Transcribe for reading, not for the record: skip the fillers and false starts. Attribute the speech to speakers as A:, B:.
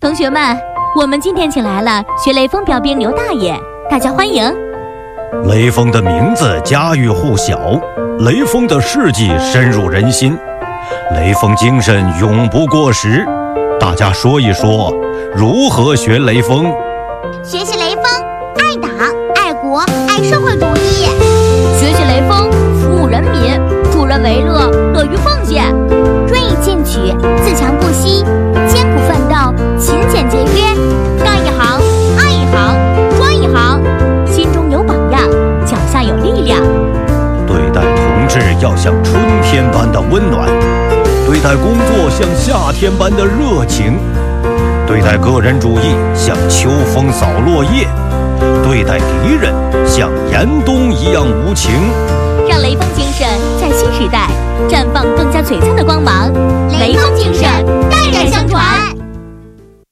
A: 同学们，我们今天请来了学雷锋标兵刘大爷，大家欢迎。
B: 雷锋的名字家喻户晓，雷锋的事迹深入人心，雷锋精神永不过时。大家说一说，如何学雷锋？
C: 学习雷锋，爱党、爱国、爱社会主义。
A: 学习雷锋，服务人民，助人为乐，乐于奉献。
C: 锐意进取，自强不息，艰苦奋斗，勤俭节约。
A: 干一行，爱一行，专一行。心中有榜样，脚下有力量。
B: 对待同志要像春天般的温暖，对待工作像夏天般的热情，对待个人主义像秋风扫落叶，对待敌人像严冬一样无情。
A: 让雷锋精神在新时代绽放更加璀璨的光芒。雷锋精神，带人